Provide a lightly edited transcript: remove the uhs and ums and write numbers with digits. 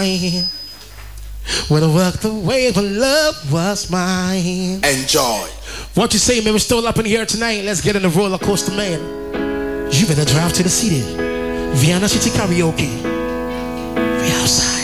mine. When I walked away when love was mine. Enjoy. What you say, man? We're still up in here tonight. Let's get in the roller coaster, man. You better drive to the city. Vienna City Karaoke. We outside.